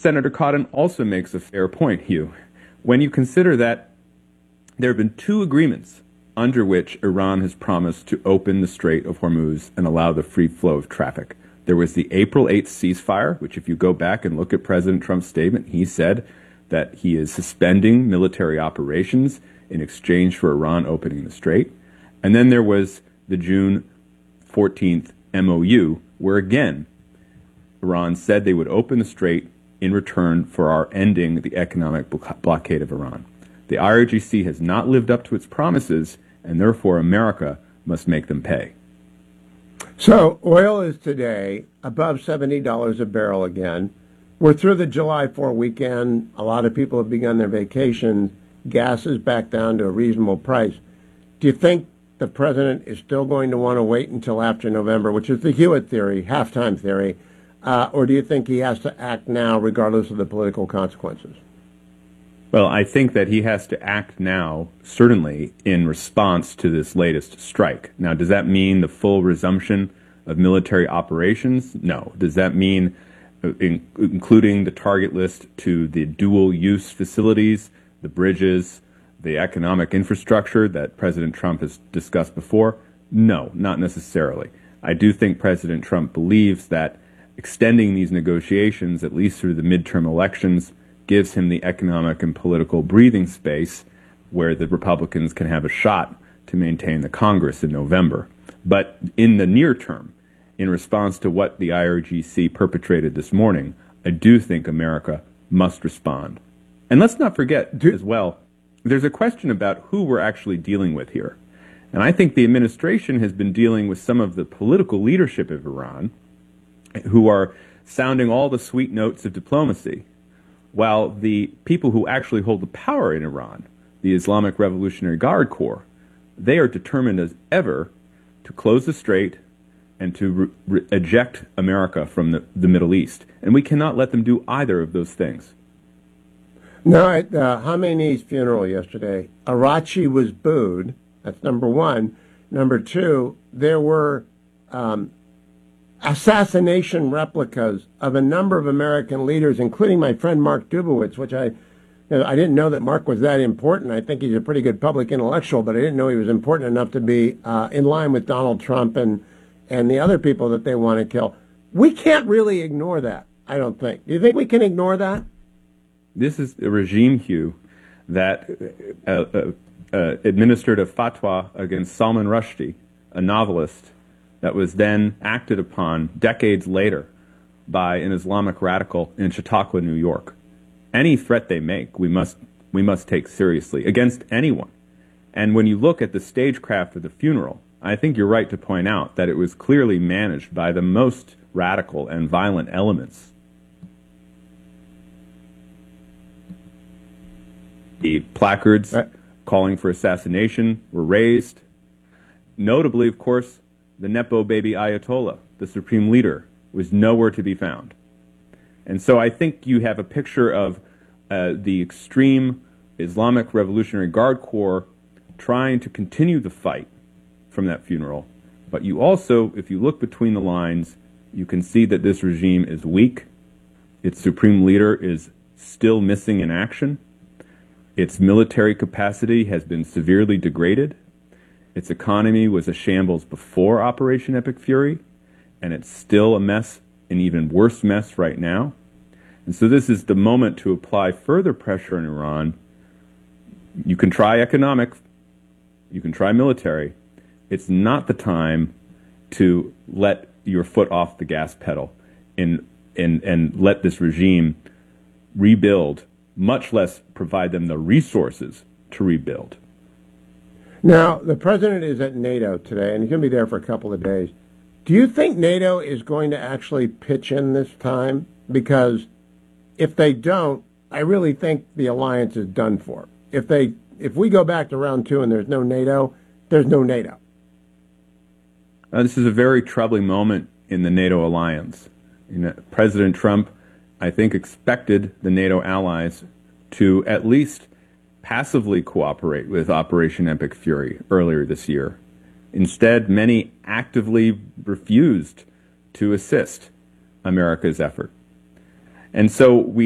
Senator Cotton also makes a fair point, Hugh. When you consider that there have been two agreements under which Iran has promised to open the Strait of Hormuz and allow the free flow of traffic. There was the April 8th ceasefire, which if you go back and look at President Trump's statement, he said that he is suspending military operations in exchange for Iran opening the strait. And then there was the June 14th MOU, where again, Iran said they would open the strait in return for our ending the economic blockade of Iran. The IRGC has not lived up to its promises, and therefore America must make them pay. So oil is today above $70 a barrel again. We're through the July 4 weekend. A lot of people have begun their vacations. Gas is back down to a reasonable price. Do you think the president is still going to want to wait until after November, which is the Hewitt theory, halftime theory, or do you think he has to act now regardless of the political consequences? Well, I think that he has to act now, certainly in response to this latest strike. Now, does that mean the full resumption of military operations? No. Does that mean including the target list to the dual-use facilities, the bridges, the economic infrastructure that President Trump has discussed before? No, not necessarily. I do think President Trump believes that extending these negotiations, at least through the midterm elections, gives him the economic and political breathing space where the Republicans can have a shot to maintain the Congress in November. But in the near term, in response to what the IRGC perpetrated this morning, I do think America must respond. And let's not forget as well, there's a question about who we're actually dealing with here. And I think the administration has been dealing with some of the political leadership of Iran who are sounding all the sweet notes of diplomacy, while the people who actually hold the power in Iran, the Islamic Revolutionary Guard Corps, they are determined as ever to close the strait and to eject America from the Middle East. And we cannot let them do either of those things. Now, at Khamenei's funeral yesterday, Arachi was booed. That's number one. Number two, there were assassination replicas of a number of American leaders, including my friend Mark Dubowitz, which I didn't know that Mark was that important. I think he's a pretty good public intellectual, but I didn't know he was important enough to be in line with Donald Trump and the other people that they want to kill. We can't really ignore that, I don't think. Do you think we can ignore that? This is a regime, Hugh, that administered a fatwa against Salman Rushdie, a novelist, that was then acted upon decades later by an Islamic radical in Chautauqua, New York. Any threat they make, we must take seriously against anyone. And when you look at the stagecraft of the funeral, I think you're right to point out that it was clearly managed by the most radical and violent elements. The placards calling for assassination were raised. Notably, of course, the Nepo baby Ayatollah, the supreme leader, was nowhere to be found. And so I think you have a picture of the extreme Islamic Revolutionary Guard Corps trying to continue the fight from that funeral. But you also, if you look between the lines, you can see that this regime is weak. Its supreme leader is still missing in action. Its military capacity has been severely degraded. Its economy was a shambles before Operation Epic Fury, and it's still a mess, an even worse mess right now. And so this is the moment to apply further pressure on Iran. You can try economic, you can try military. It's not the time to let your foot off the gas pedal and let this regime rebuild, much less provide them the resources to rebuild. Now, the president is at NATO today, and he's going to be there for a couple of days. Do you think NATO is going to actually pitch in this time? Because if they don't, I really think the alliance is done for. If we go back to round two and there's no NATO, there's no NATO. This is a very troubling moment in the NATO alliance. President Trump, I think, expected the NATO allies to at least passively cooperate with Operation Epic Fury earlier this year. Instead, many actively refused to assist America's effort. And so we